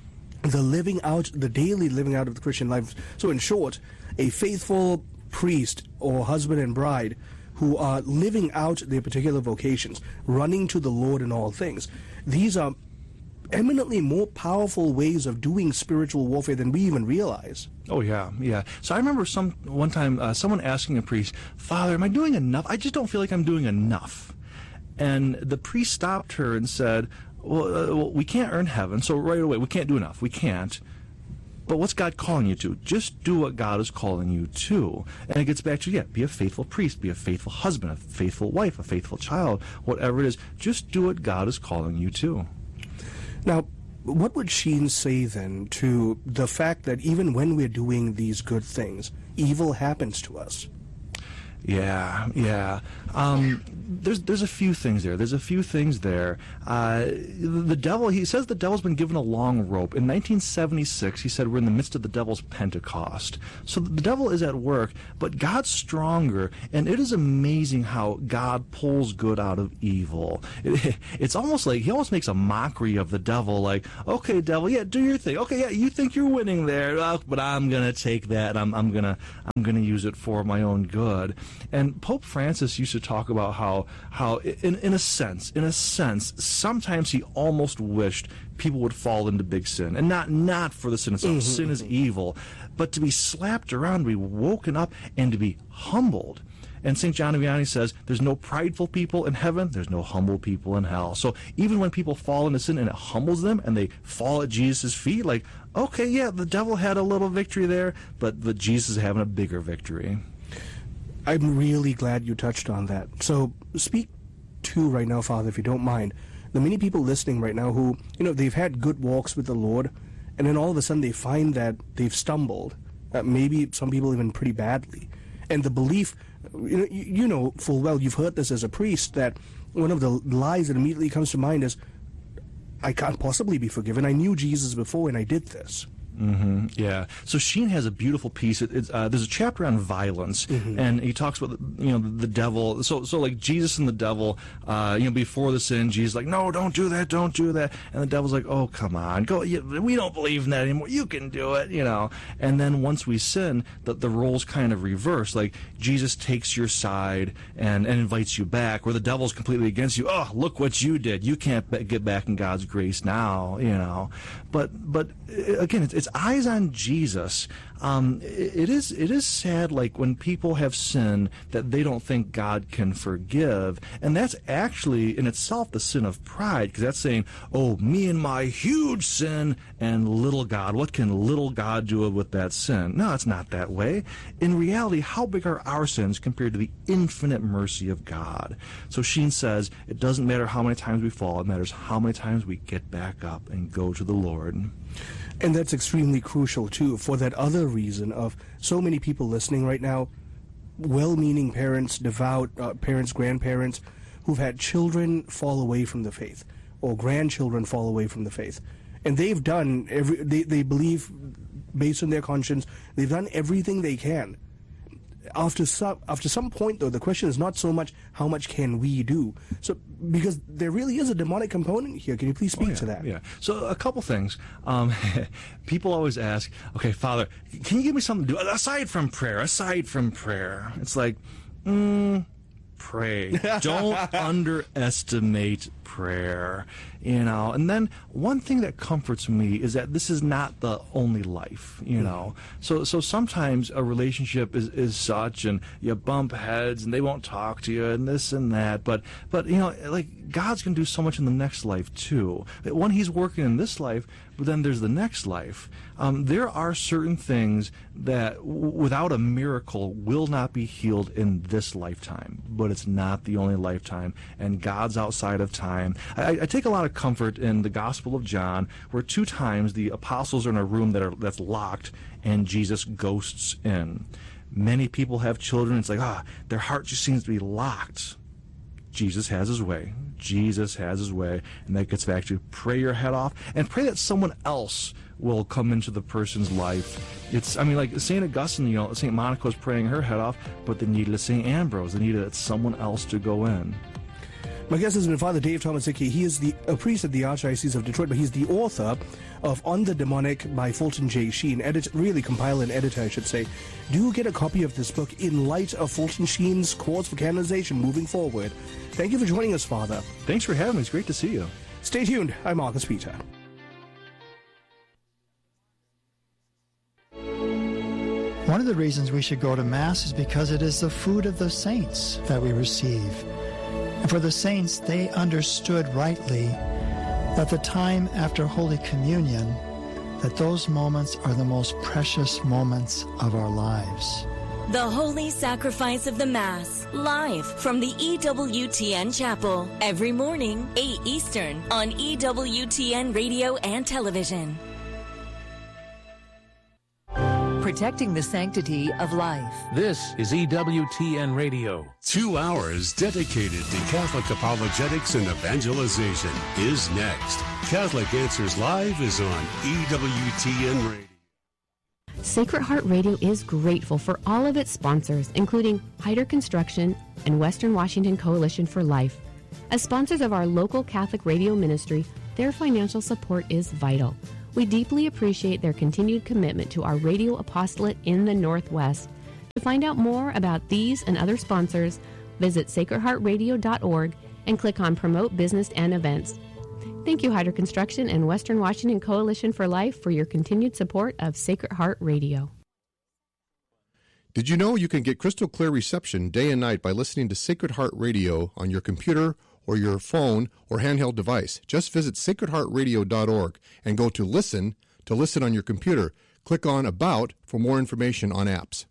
the daily living out of the Christian life. So in short, a faithful priest or husband and bride who are living out their particular vocations, running to the Lord in all things. These are eminently more powerful ways of doing spiritual warfare than we even realize. Oh, yeah. So I remember one time someone asking a priest, Father, am I doing enough? I just don't feel like I'm doing enough. And the priest stopped her and said, well, we can't earn heaven, so right away, we can't do enough. We can't. But what's God calling you to? Just do what God is calling you to. And it gets back to, be a faithful priest, be a faithful husband, a faithful wife, a faithful child, whatever it is. Just do what God is calling you to. Now, what would Sheen say then to the fact that even when we're doing these good things, evil happens to us? Yeah. There's a few things there. The devil, he says the devil's been given a long rope. In 1976, he said we're in the midst of the devil's Pentecost. So the devil is at work, but God's stronger, and it is amazing how God pulls good out of evil. It's almost like he almost makes a mockery of the devil, like, okay, devil, yeah, do your thing. Okay, yeah, you think you're winning there, but I'm gonna take that. I'm gonna use it for my own good. And Pope Francis used to talk about how in a sense, sometimes he almost wished people would fall into big sin, and not for the sin itself. Sin is evil, but to be slapped around, to be woken up, and to be humbled. And St. John of Vianney says, there's no prideful people in heaven, there's no humble people in hell. So even when people fall into sin and it humbles them and they fall at Jesus' feet, like, okay, yeah, the devil had a little victory there, but Jesus is having a bigger victory. I'm really glad you touched on that. So speak to right now, Father, if you don't mind, the many people listening right now who, they've had good walks with the Lord, and then all of a sudden they find that they've stumbled, maybe some people even pretty badly. And the belief, you know full well, you've heard this as a priest, that one of the lies that immediately comes to mind is, I can't possibly be forgiven. I knew Jesus before and I did this. Yeah. So Sheen has a beautiful piece. There's a chapter on violence, and he talks about the devil. So like Jesus and the devil. Before the sin, Jesus is like, no, don't do that, and the devil's like, oh, come on, go. We don't believe in that anymore. You can do it, And then once we sin, the roles kind of reverse. Like Jesus takes your side and invites you back, where the devil's completely against you. Oh, look what you did. You can't get back in God's grace now. But again, it's eyes on Jesus. It is sad, like when people have sinned that they don't think God can forgive, and that's actually in itself the sin of pride, because that's saying, oh, me and my huge sin and little God, what can little God do with that sin? No, it's not that way. In reality, how big are our sins compared to the infinite mercy of God? So Sheen says, it doesn't matter how many times we fall, it matters how many times we get back up and go to the Lord. And that's extremely crucial, too, for that other reason of so many people listening right now, well-meaning parents, devout parents, grandparents, who've had children fall away from the faith, or grandchildren fall away from the faith. And they've done, they believe, based on their conscience, they've done everything they can. After some point, though, the question is not so much how much can we do. So, because there really is a demonic component here. Can you please speak to that? Yeah. So, a couple things. People always ask, okay, Father, can you give me something to do aside from prayer? It's like, pray. Don't underestimate prayer. And then one thing that comforts me is that this is not the only life, So sometimes a relationship is such, and you bump heads and they won't talk to you and this and that, but like God's going to do so much in the next life too. When he's working in this life, but then there's the next life. There are certain things that without a miracle will not be healed in this lifetime, but it's not the only lifetime, and God's outside of time. I take a lot of comfort in the Gospel of John, where 2 times the apostles are in a room that's locked and Jesus ghosts in. Many people have children. It's like, their heart just seems to be locked. Jesus has his way. And that gets back to pray your head off and pray that someone else will come into the person's life. Like St. Augustine, St. Monica was praying her head off, but they needed a St. Ambrose. They needed someone else to go in. My guest has been Father Dave Tomaszicki. He is a priest at the Archdiocese of Detroit, but he's the author of On the Demonic by Fulton J. Sheen. Really compiler and editor, I should say. Do get a copy of this book in light of Fulton Sheen's cause for canonization moving forward. Thank you for joining us, Father. Thanks for having me. It's great to see you. Stay tuned. I'm Marcus Peter. One of the reasons we should go to Mass is because it is the food of the saints that we receive. And for the saints, they understood rightly that the time after Holy Communion, that those moments are the most precious moments of our lives. The Holy Sacrifice of the Mass, live from the EWTN Chapel, every morning, 8 Eastern, on EWTN Radio and Television. protecting the sanctity of life. This is EWTN Radio. 2 hours dedicated to Catholic apologetics and evangelization is next. Catholic Answers Live is on EWTN Radio. Sacred Heart Radio is grateful for all of its sponsors, including Hyder Construction and Western Washington Coalition for Life. As sponsors of our local Catholic radio ministry, their financial support is vital. We deeply appreciate their continued commitment to our radio apostolate in the Northwest. To find out more about these and other sponsors, visit sacredheartradio.org and click on Promote Business and Events. Thank you, Hyder Construction and Western Washington Coalition for Life, for your continued support of Sacred Heart Radio. Did you know you can get crystal clear reception day and night by listening to Sacred Heart Radio on your computer or your phone or handheld device? Just visit sacredheartradio.org and go to listen on your computer. Click on About for more information on apps.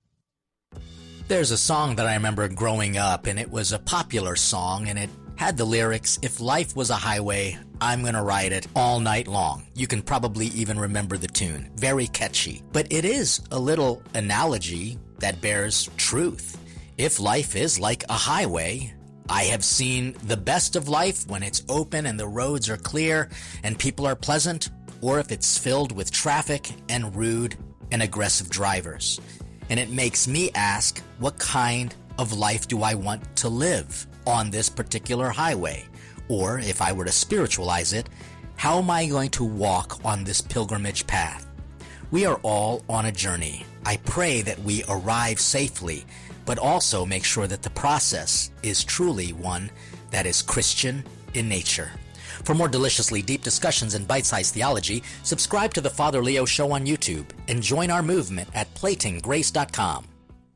There's a song that I remember growing up, and it was a popular song, and it had the lyrics, "If life was a highway, I'm gonna ride it all night long." You can probably even remember the tune. Very catchy. But it is a little analogy that bears truth. If life is like a highway, I have seen the best of life when it's open and the roads are clear and people are pleasant, or if it's filled with traffic and rude and aggressive drivers. And it makes me ask, what kind of life do I want to live on this particular highway? Or, if I were to spiritualize it, how am I going to walk on this pilgrimage path? We are all on a journey. I pray that we arrive safely, but also make sure that the process is truly one that is Christian in nature. For more deliciously deep discussions and bite-sized theology, subscribe to the Father Leo Show on YouTube and join our movement at platinggrace.com.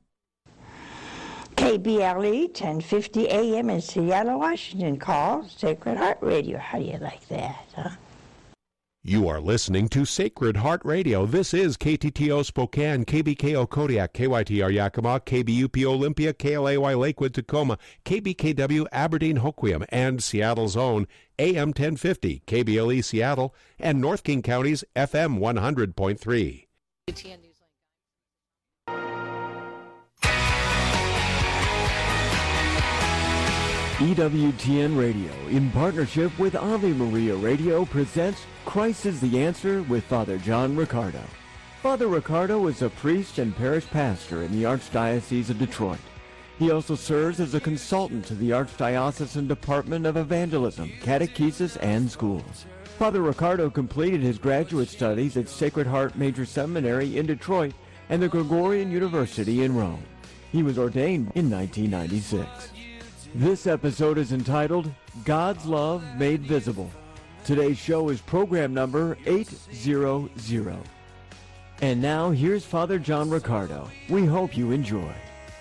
KBLE 1050 AM in Seattle, Washington calls Sacred Heart Radio. How do you like that, huh? You are listening to Sacred Heart Radio. This is KTTO Spokane, KBKO Kodiak, KYTR Yakima, KBUP Olympia, KLAY Lakewood Tacoma, KBKW Aberdeen Hoquiam, and Seattle's own AM 1050, KBLE Seattle, and North King County's FM 100.3. EWTN Radio, in partnership with Ave Maria Radio, presents Christ is the Answer with Father John Riccardo. Father Riccardo is a priest and parish pastor in the Archdiocese of Detroit. He also serves as a consultant to the Archdiocesan Department of Evangelism, Catechesis, and Schools. Father Riccardo completed his graduate studies at Sacred Heart Major Seminary in Detroit and the Gregorian University in Rome. He was ordained in 1996. This episode is entitled, God's Love Made Visible. Today's show is program number 800. And now, here's Father John Riccardo. We hope you enjoy.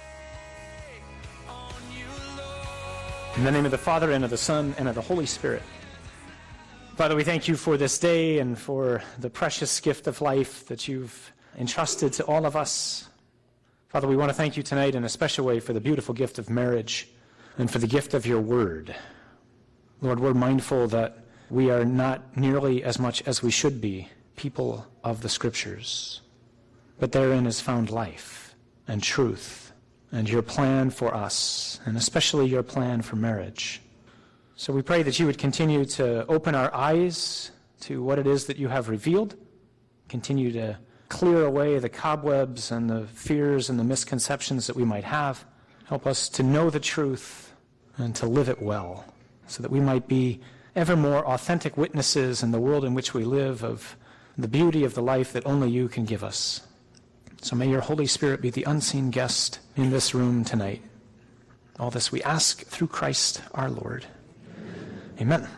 In the name of the Father, and of the Son, and of the Holy Spirit. Father, we thank you for this day and for the precious gift of life that you've entrusted to all of us. Father, we want to thank you tonight in a special way for the beautiful gift of marriage and for the gift of your word. Lord, we're mindful that we are not nearly as much as we should be people of the Scriptures, but therein is found life and truth and your plan for us, and especially your plan for marriage. So we pray that you would continue to open our eyes to what it is that you have revealed, continue to clear away the cobwebs and the fears and the misconceptions that we might have. Help us to know the truth and to live it well, so that we might be ever more authentic witnesses in the world in which we live of the beauty of the life that only you can give us. So may your Holy Spirit be the unseen guest in this room tonight. All this we ask through Christ our Lord. Amen.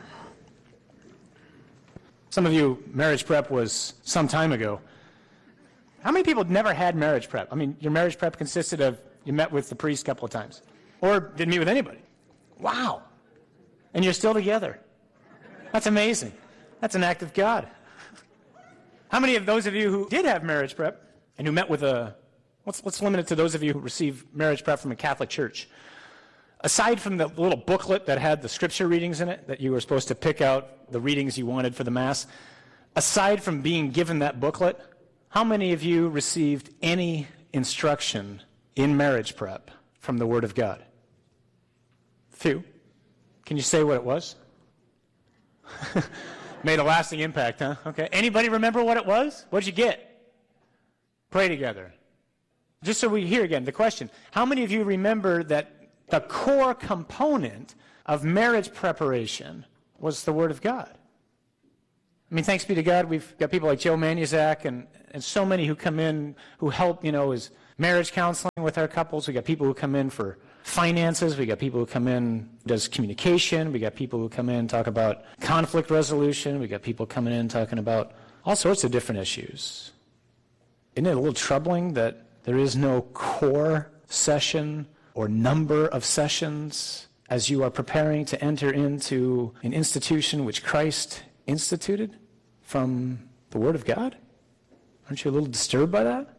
Some of you, marriage prep was some time ago. How many people never had marriage prep? I mean, your marriage prep consisted of you met with the priest a couple of times, or didn't meet with anybody. Wow. And you're still together. That's amazing. That's an act of God. How many of those of you who did have marriage prep and who met with let's limit it to those of you who received marriage prep from a Catholic church. Aside from the little booklet that had the scripture readings in it, that you were supposed to pick out the readings you wanted for the Mass, aside from being given that booklet, How many of you received any instruction in marriage prep from the Word of God? Few. Can you say what it was? Made a lasting impact, huh? Okay. Anybody remember what it was? What'd you get? Pray together. Just so we hear again the question, how many of you remember that the core component of marriage preparation was the Word of God? I mean, thanks be to God, we've got people like Joe Manuzak and so many who come in who help, as marriage counseling with our couples. We got people who come in for finances. We got people who come in, does communication. We got people who come in, talk about conflict resolution. We got people coming in talking about all sorts of different issues. Isn't it a little troubling that there is no core session or number of sessions as you are preparing to enter into an institution which Christ instituted from the Word of God? Aren't you a little disturbed by that?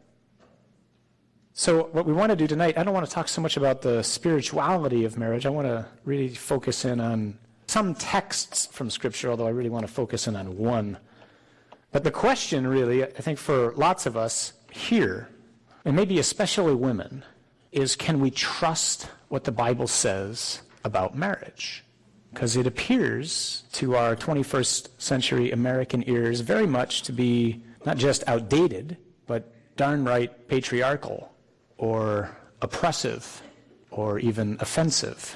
So what we want to do tonight, I don't want to talk so much about the spirituality of marriage. I want to really focus in on some texts from Scripture, although I really want to focus in on one. But the question really, I think for lots of us here, and maybe especially women, is can we trust what the Bible says about marriage? Because it appears to our 21st century American ears very much to be not just outdated, but darn right patriarchal or oppressive or even offensive.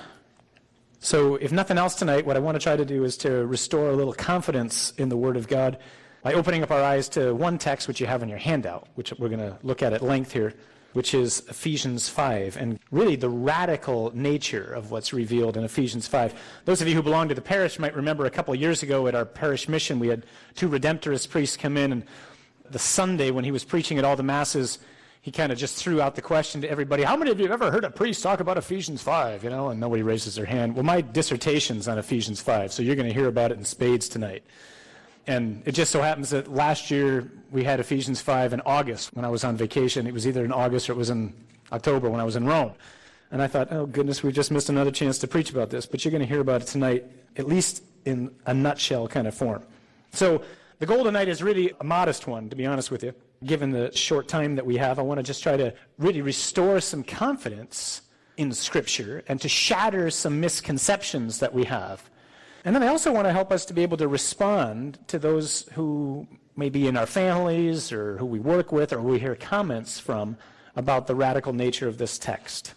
So if nothing else tonight, what I want to try to do is to restore a little confidence in the Word of God by opening up our eyes to one text which you have in your handout, which we're going to look at length here, which is Ephesians 5, and really the radical nature of what's revealed in Ephesians 5. Those of you who belong to the parish might remember a couple of years ago at our parish mission, we had two Redemptorist priests come in, and the Sunday when he was preaching at all the Masses, he kind of just threw out the question to everybody, how many of you have ever heard a priest talk about Ephesians 5? And nobody raises their hand. Well, my dissertation's on Ephesians 5, so you're going to hear about it in spades tonight. And it just so happens that last year we had Ephesians 5 in August when I was on vacation. It was either in August or it was in October when I was in Rome. And I thought, oh goodness, we just missed another chance to preach about this. But you're going to hear about it tonight, at least in a nutshell kind of form. So the goal tonight is really a modest one, to be honest with you. Given the short time that we have, I want to just try to really restore some confidence in Scripture and to shatter some misconceptions that we have. And then I also want to help us to be able to respond to those who may be in our families or who we work with or who we hear comments from about the radical nature of this text.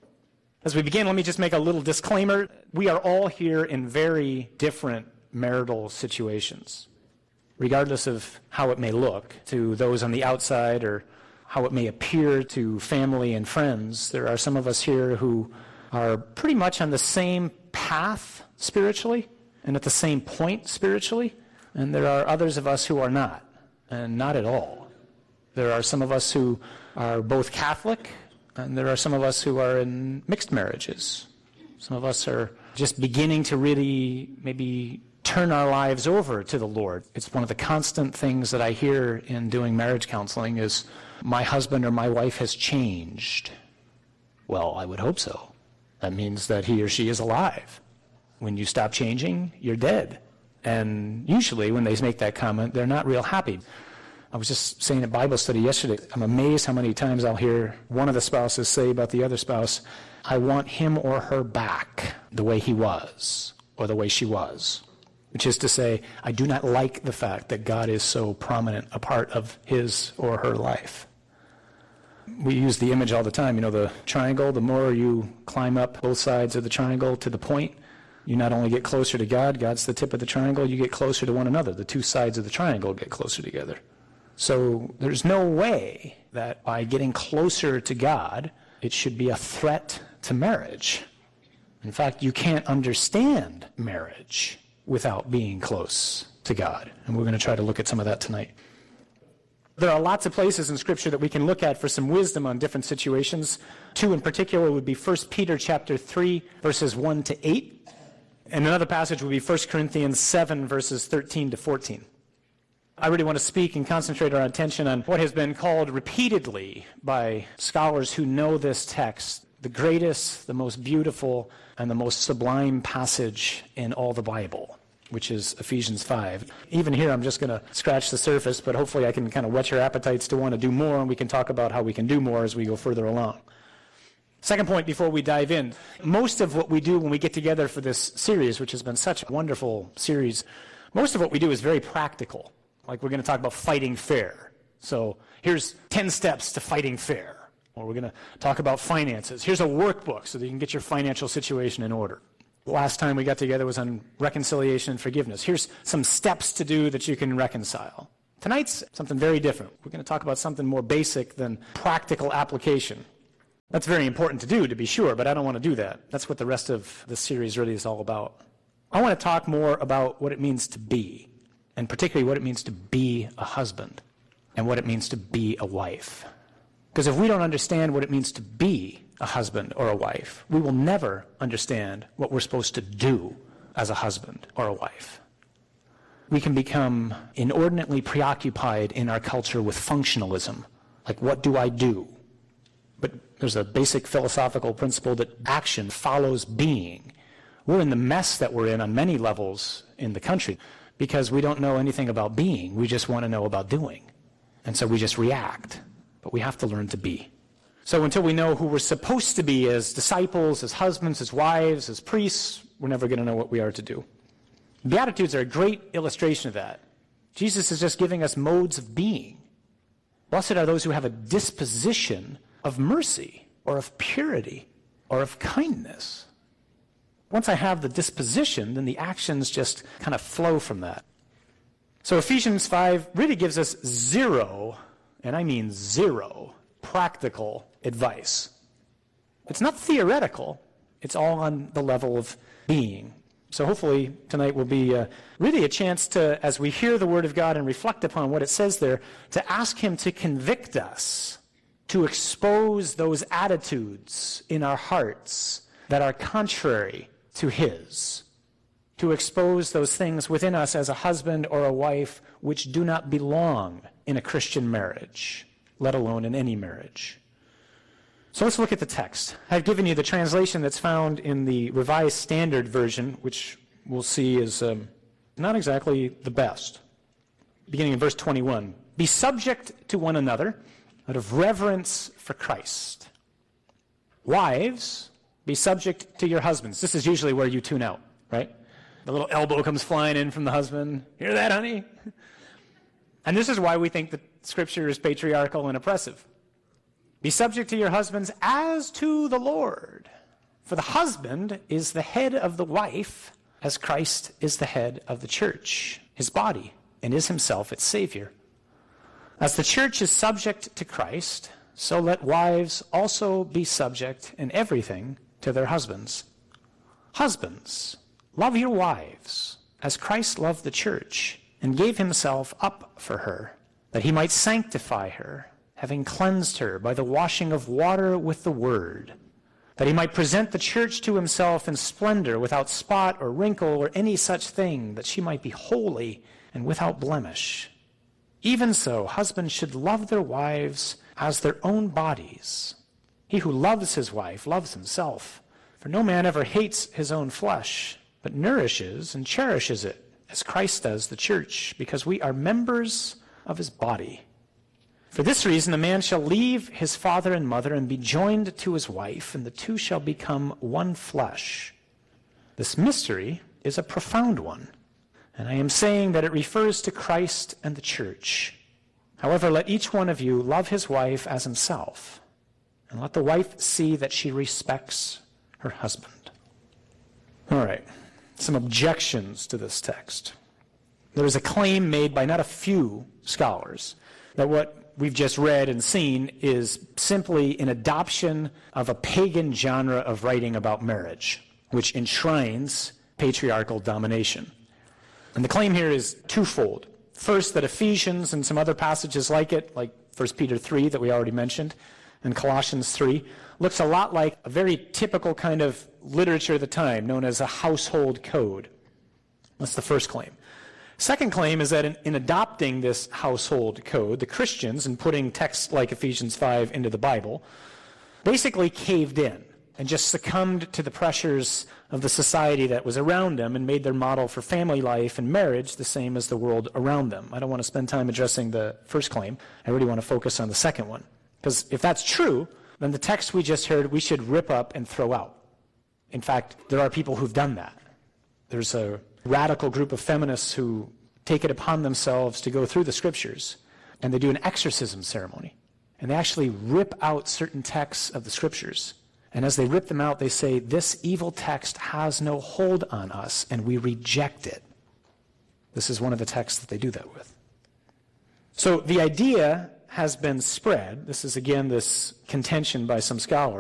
As we begin, let me just make a little disclaimer. We are all here in very different marital situations, regardless of how it may look to those on the outside or how it may appear to family and friends. There are some of us here who are pretty much on the same path spiritually and at the same point spiritually, and there are others of us who are not, and not at all. There are some of us who are both Catholic, and there are some of us who are in mixed marriages. Some of us are just beginning to really maybe turn our lives over to the Lord. It's one of the constant things that I hear in doing marriage counseling is, my husband or my wife has changed. Well, I would hope so. That means that he or she is alive. When you stop changing, you're dead. And usually when they make that comment, they're not real happy. I was just saying at Bible study yesterday, I'm amazed how many times I'll hear one of the spouses say about the other spouse, I want him or her back the way he was or the way she was. Which is to say, I do not like the fact that God is so prominent a part of his or her life. We use the image all the time, the triangle. The more you climb up both sides of the triangle to the point, you not only get closer to God, God's the tip of the triangle, you get closer to one another. The two sides of the triangle get closer together. So there's no way that by getting closer to God, it should be a threat to marriage. In fact, you can't understand marriage without being close to God. And we're going to try to look at some of that tonight. There are lots of places in Scripture that we can look at for some wisdom on different situations. Two in particular would be 1 Peter chapter 3, verses 1 to 8. And another passage would be 1 Corinthians 7, verses 13 to 14. I really want to speak and concentrate our attention on what has been called repeatedly by scholars who know this text, the greatest, the most beautiful, and the most sublime passage in all the Bible. which is Ephesians 5. Even here, I'm just going to scratch the surface, but hopefully I can kind of whet your appetites to want to do more, and we can talk about how we can do more as we go further along. Second point before we dive in. Most of what we do when we get together for this series, which has been such a wonderful series, most of what we do is very practical. Like we're going to talk about fighting fair. So here's 10 steps to fighting fair. Or we're going to talk about finances. Here's a workbook so that you can get your financial situation in order. The last time we got together was on reconciliation and forgiveness. Here's some steps to do that you can reconcile. Tonight's something very different. We're going to talk about something more basic than practical application. That's very important to do, to be sure, but I don't want to do that. That's what the rest of the series really is all about. I want to talk more about what it means to be, and particularly what it means to be a husband, and what it means to be a wife. Because if we don't understand what it means to be a husband or a wife, we will never understand what we're supposed to do as a husband or a wife. We can become inordinately preoccupied in our culture with functionalism, like what do I do? But there's a basic philosophical principle that action follows being. We're in the mess that we're in on many levels in the country because we don't know anything about being. We just want to know about doing. And so we just react. But we have to learn to be. So until we know who we're supposed to be as disciples, as husbands, as wives, as priests, we're never going to know what we are to do. Beatitudes are a great illustration of that. Jesus is just giving us modes of being. Blessed are those who have a disposition of mercy, or of purity, or of kindness. Once I have the disposition, then the actions just kind of flow from that. So Ephesians 5 really gives us zero, and I mean zero, practical advice. It's not theoretical. It's all on the level of being. So hopefully tonight will be really a chance to, as we hear the Word of God and reflect upon what it says there, to ask Him to convict us, to expose those attitudes in our hearts that are contrary to His, to expose those things within us as a husband or a wife which do not belong in a Christian marriage, let alone in any marriage. So let's look at the text. I've given you the translation that's found in the Revised Standard Version, which we'll see is not exactly the best. Beginning in verse 21. Be subject to one another out of reverence for Christ. Wives, be subject to your husbands. This is usually where you tune out, right? The little elbow comes flying in from the husband. Hear that, honey? And this is why we think that Scripture is patriarchal and oppressive. Be subject to your husbands as to the Lord. For the husband is the head of the wife, as Christ is the head of the church, his body, and is himself its Savior. As the church is subject to Christ, so let wives also be subject in everything to their husbands. Husbands, love your wives, as Christ loved the church, and gave himself up for her, that he might sanctify her, having cleansed her by the washing of water with the word, that he might present the church to himself in splendor, without spot or wrinkle or any such thing, that she might be holy and without blemish. Even so, husbands should love their wives as their own bodies. He who loves his wife loves himself. For no man ever hates his own flesh, but nourishes and cherishes it, as Christ does the church, because we are members of his body. For this reason, a man shall leave his father and mother and be joined to his wife, and the two shall become one flesh. This mystery is a profound one, and I am saying that it refers to Christ and the church. However, let each one of you love his wife as himself, and let the wife see that she respects her husband. All right, some objections to this text. There is a claim made by not a few scholars that what we've just read and seen is simply an adoption of a pagan genre of writing about marriage, which enshrines patriarchal domination. And the claim here is twofold. First, that Ephesians and some other passages like it, like 1 Peter 3 that we already mentioned, and Colossians 3, looks a lot like a very typical kind of literature of the time known as a household code. That's the first claim. Second claim is that in adopting this household code, the Christians, in putting texts like Ephesians 5 into the Bible, basically caved in and just succumbed to the pressures of the society that was around them and made their model for family life and marriage the same as the world around them. I don't want to spend time addressing the first claim. I really want to focus on the second one. Because if that's true, then the text we just heard we should rip up and throw out. In fact, there are people who've done that. There's a radical group of feminists who take it upon themselves to go through the scriptures, and they do an exorcism ceremony. And they actually rip out certain texts of the scriptures. And as they rip them out, they say, this evil text has no hold on us, and we reject it. This is one of the texts that they do that with. So the idea has been spread. This is, again, this contention by some scholars